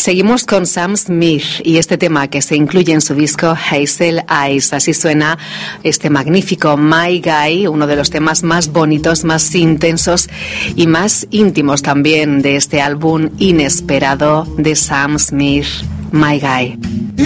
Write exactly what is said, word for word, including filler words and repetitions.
Seguimos con Sam Smith y este tema que se incluye en su disco Hazel Eyes. Así suena este magnífico My Guy, uno de los temas más bonitos, más intensos y más íntimos también de este álbum inesperado de Sam Smith, My Guy.